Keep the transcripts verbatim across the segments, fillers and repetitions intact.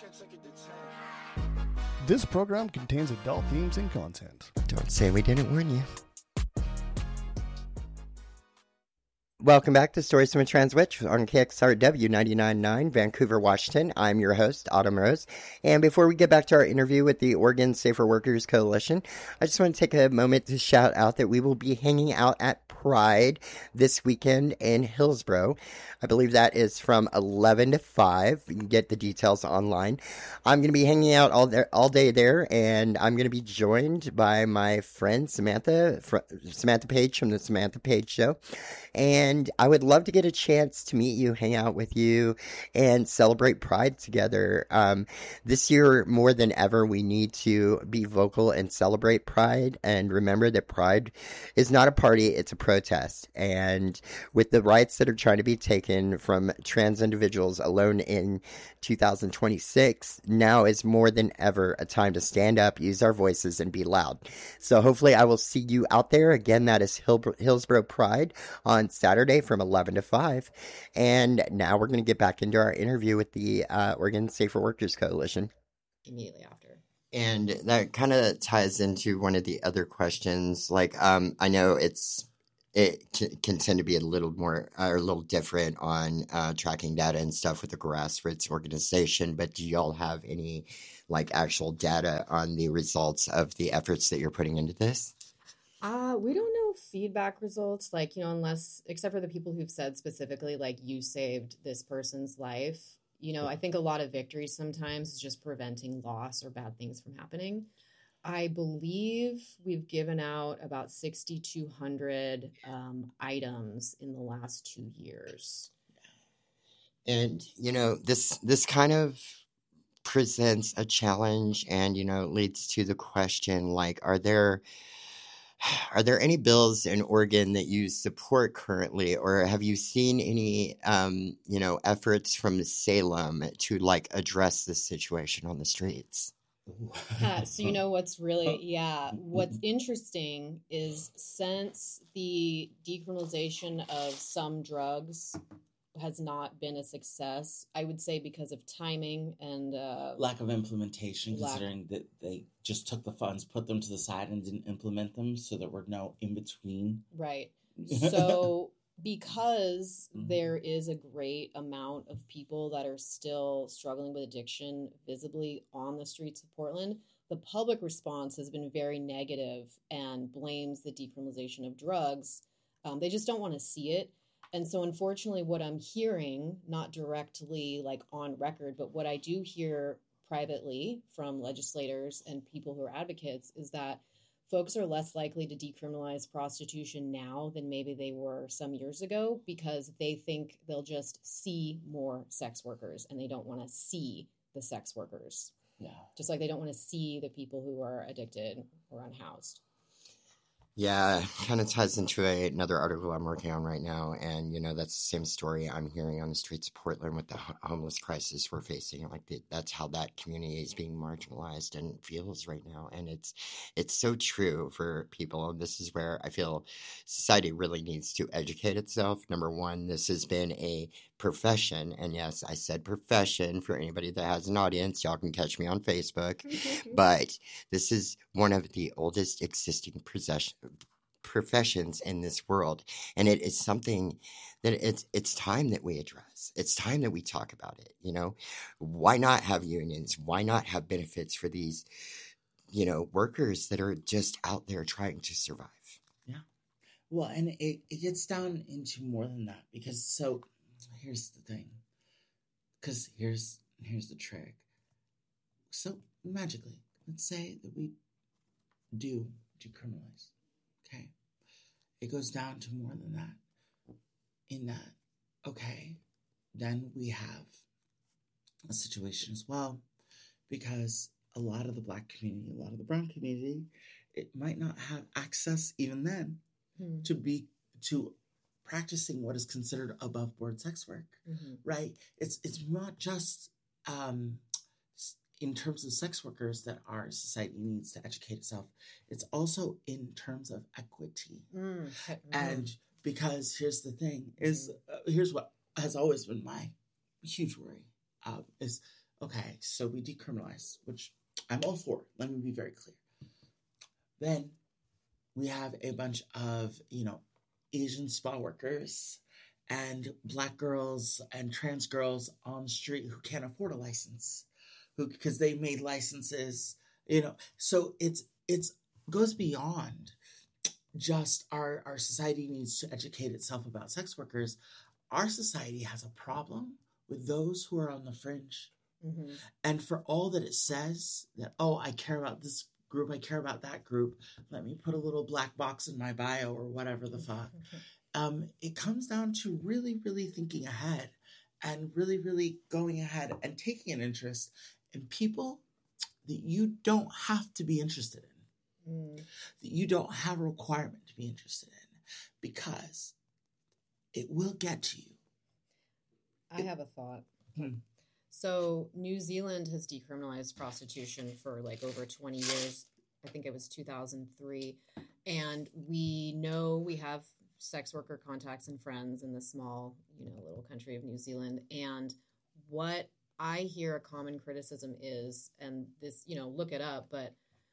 This program contains adult themes and content. Don't say we didn't warn you. Welcome back to Stories from a Trans Witch on K X R W ninety-nine point nine, Vancouver, Washington. I'm your host, Autumn Rose. And before we get back to our interview with the Oregon Safer Workers Coalition, I just want to take a moment to shout out that we will be hanging out at Pride this weekend in Hillsborough. I believe that is from eleven to five. You can get the details online. I'm going to be hanging out all there, all day there, and I'm going to be joined by my friend Samantha, fr- Samantha Page from the Samantha Page Show. And I would love to get a chance to meet you, hang out with you, and celebrate Pride together. Um, this year, more than ever, we need to be vocal and celebrate Pride. And remember that Pride is not a party, it's a protest. And with the rights that are trying to be taken from trans individuals alone in two thousand twenty-six, now is more than ever a time to stand up, use our voices, and be loud. So hopefully I will see you out there. Again, that is Hill- Hillsborough Pride on Saturday from eleven to five. And now we're going to get back into our interview with the uh, Oregon Safer Workers Coalition. Immediately after. And that kind of ties into one of the other questions. Like, um, I know it's it c- can tend to be a little more or a little different on uh, tracking data and stuff with the grassroots organization. But do y'all have any like actual data on the results of the efforts that you're putting into this? Uh, we don't know feedback results, like, you know, unless, except for the people who've said specifically, like, you saved this person's life. You know, I think a lot of victory sometimes is just preventing loss or bad things from happening. I believe we've given out about six thousand two hundred um, items in the last two years. And, you know, this this kind of presents a challenge and, you know, leads to the question, like, are there are there any bills in Oregon that you support currently, or have you seen any, um, you know, efforts from Salem to, like, address this situation on the streets? Uh, so you know what's really, yeah, what's interesting is since the decriminalization of some drugs has not been a success, I would say because of timing and uh, lack of implementation, lack- considering that they just took the funds, put them to the side, and didn't implement them, so there were no in between. Right. So because Mhm. there is a great amount of people that are still struggling with addiction visibly on the streets of Portland, the public response has been very negative and blames the decriminalization of drugs. Um, they just don't want to see it. And so unfortunately, what I'm hearing, not directly like on record, but what I do hear privately from legislators and people who are advocates is that folks are less likely to decriminalize prostitution now than maybe they were some years ago because they think they'll just see more sex workers and they don't want to see the sex workers. Yeah. Just like they don't want to see the people who are addicted or unhoused. Yeah, kind of ties into a, another article I'm working on right now. And, you know, that's the same story I'm hearing on the streets of Portland with the ho- homeless crisis we're facing. Like, the, that's how that community is being marginalized and feels right now. And it's it's so true for people. And this is where I feel society really needs to educate itself. Number one, this has been a profession. And yes, I said profession for anybody that has an audience. Y'all can catch me on Facebook. But this is one of the oldest existing possession, professions in this world, and it is something that it's it's time that we address. It's time that we talk about it. You know, why not have unions? Why not have benefits for these, you know, workers that are just out there trying to survive? Yeah. Well, and it, it gets down into more than that because so here's the thing. Because here's here's the trick. So magically, let's say that we do decriminalize. Okay. It goes down to more than that. In that, okay, then we have a situation as well, because a lot of the Black community, a lot of the brown community, it might not have access even then Hmm. to be to practicing what is considered above board sex work, Mm-hmm. right? It's it's not just um, in terms of sex workers that our society needs to educate itself. It's also in terms of equity. Mm. And because here's the thing, is uh, here's what has always been my huge worry, uh, is Okay, so we decriminalize, which I'm all for. Let me be very clear. Then we have a bunch of, you know, Asian spa workers and Black girls and trans girls on the street who can't afford a license, who because they made licenses, you know. So it's it's goes beyond just our our society needs to educate itself about sex workers. Our society has a problem with those who are on the fringe. Mm-hmm. And for all that it says that, oh, I care about this group, I care about that group, let me put a little black box in my bio or whatever the fuck. Mm-hmm. Um, it comes down to really, really thinking ahead and really, really going ahead and taking an interest in people that you don't have to be interested in, mm. that you don't have a requirement to be interested in, because it will get to you. I have a thought. Hmm. So New Zealand has decriminalized prostitution for like over twenty years. I think it was two thousand three. And we know we have sex worker contacts and friends in the small, you know, little country of New Zealand. And what I hear a common criticism is, and this, you know, look it up, but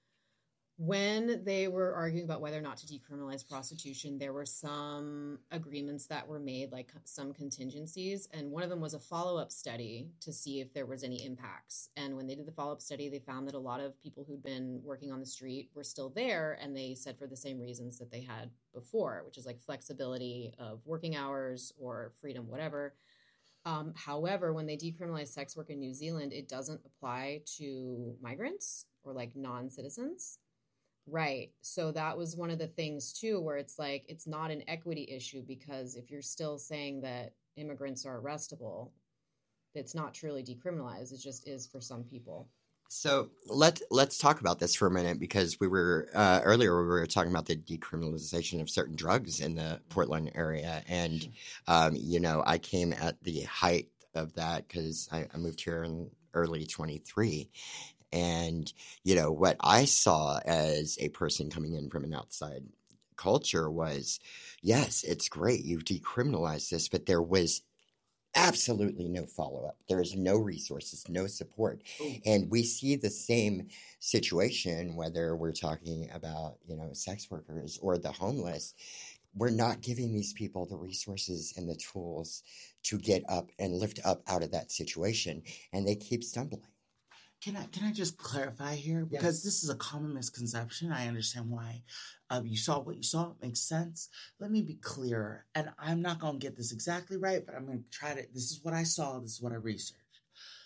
when they were arguing about whether or not to decriminalize prostitution, there were some agreements that were made, like some contingencies. And one of them was a follow-up study to see if there was any impacts. And when they did the follow-up study, they found that a lot of people who'd been working on the street were still there. And they said for the same reasons that they had before, which is like flexibility of working hours or freedom, whatever. Um, however, when they decriminalize sex work in New Zealand, it doesn't apply to migrants or like non-citizens. Right. So that was one of the things, too, where it's like it's not an equity issue, because if you're still saying that immigrants are arrestable, it's not truly decriminalized. It just is for some people. So let's let's talk about this for a minute, because we were uh, earlier we were talking about the decriminalization of certain drugs in the Portland area. And, um, you know, I came at the height of that because I, I moved here in early twenty-three. And, you know, what I saw as a person coming in from an outside culture was, yes, it's great, you've decriminalized this, but there was absolutely no follow-up. There is no resources, no support. Ooh. And we see the same situation, whether we're talking about, you know, sex workers or the homeless. We're not giving these people the resources and the tools to get up and lift up out of that situation, and they keep stumbling. Can I can I just clarify here? Because yes. This is a common misconception. I understand why um, you saw what you saw. It makes sense. Let me be clear. And I'm not going to get this exactly right, but I'm going to try to. This is what I saw. This is what I researched.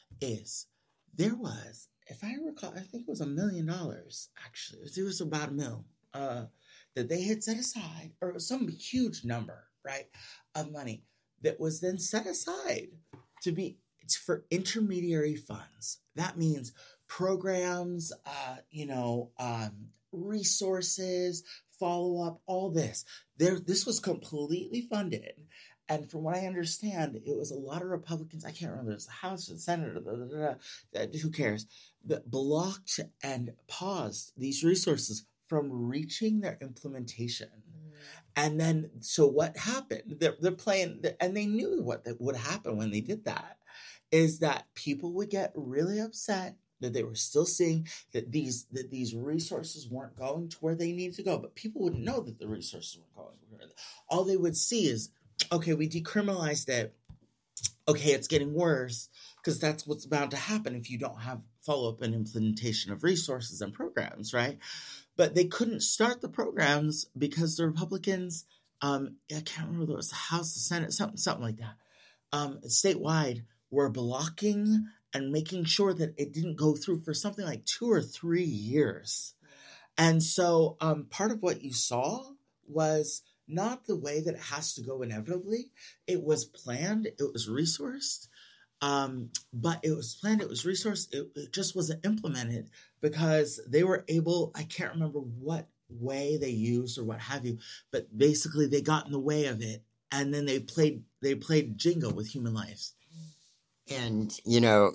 Is there was, if I recall, I think it was a million dollars, actually. It was about a mil uh, that they had set aside, or some huge number, right, of money that was then set aside to be It's for intermediary funds. That means programs, uh, you know, um, resources, follow-up, all this. There, this was completely funded. And from what I understand, it was a lot of Republicans, I can't remember, it was the House and Senate, da, da, da, da, who cares, that blocked and paused these resources from reaching their implementation. Mm. And then, so what happened? They're, they're playing, and they knew what that would happen when they did that. Is that people would get really upset that they were still seeing that these that these resources weren't going to where they needed to go. But people wouldn't know that the resources weren't going where. All they would see is, okay, we decriminalized it. Okay, it's getting worse, because that's what's about to happen if you don't have follow-up and implementation of resources and programs, right? But they couldn't start the programs because the Republicans, um, I can't remember, it was the House, the Senate, something, something like that, um, statewide, were blocking and making sure that it didn't go through for something like two or three years. And so um, part of what you saw was not the way that it has to go inevitably. It was planned. It was resourced. Um, but it was planned. It was resourced. It, it just wasn't implemented because they were able, I can't remember what way they used or what have you, but basically they got in the way of it. And then they played, they played Jenga with human lives. And, you know,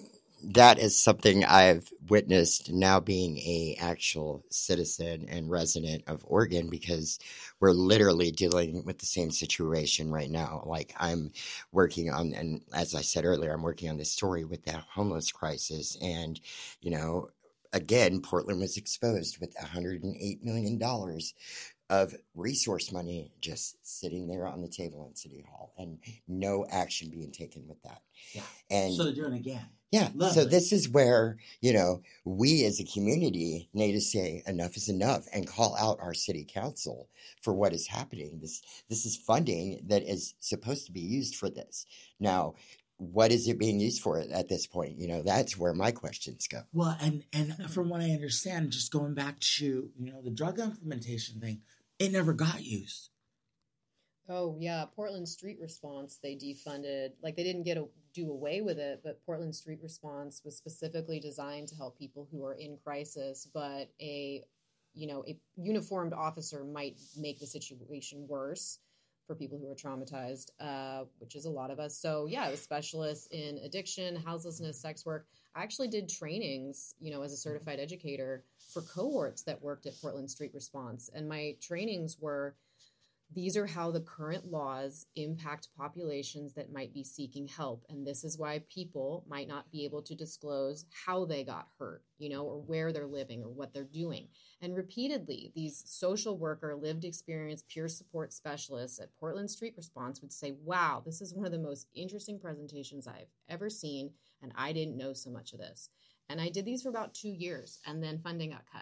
that is something I've witnessed now being a actual citizen and resident of Oregon, because we're literally dealing with the same situation right now. Like, I'm working on, and as I said earlier, I'm working on this story with the homeless crisis. And, you know, again, Portland was exposed with one hundred eight million dollars of resource money just sitting there on the table in City Hall, and no action being taken with that. Yeah. And So they're doing it again. yeah. Lovely. So this is where, you know, we as a community need to say enough is enough and call out our city council for what is happening. This this is funding that is supposed to be used for this. Now, what is it being used for at this point? You know, that's where my questions go. Well, and and from what I understand, just going back to, you know, the drug implementation thing, it never got used. Oh, yeah. Portland Street Response, they defunded. Like, they didn't get a, do away with it, but Portland Street Response was specifically designed to help people who are in crisis, but a, you know, a uniformed officer might make the situation worse for people who are traumatized, uh, which is a lot of us. So, yeah, it was specialists in addiction, houselessness, sex work. I actually did trainings, you know, as a certified educator for cohorts that worked at Portland Street Response. And my trainings were, these are how the current laws impact populations that might be seeking help. And this is why people might not be able to disclose how they got hurt, you know, or where they're living or what they're doing. And repeatedly, these social worker, lived experience, peer support specialists at Portland Street Response would say, wow, this is one of the most interesting presentations I've ever seen. And I didn't know so much of this. And I did these for about two years, and then funding got cut.